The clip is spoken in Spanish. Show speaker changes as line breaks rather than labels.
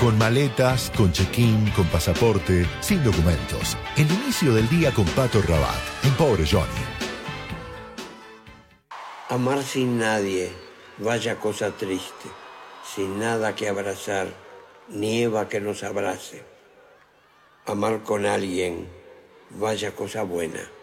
Con maletas, con check-in, con pasaporte, sin documentos. El inicio del día con Pato Rabat, en Pobre Johnny.
Amar sin nadie, vaya cosa triste. Sin nada que abrazar, nieva que nos abrace. Amar con alguien, vaya cosa buena.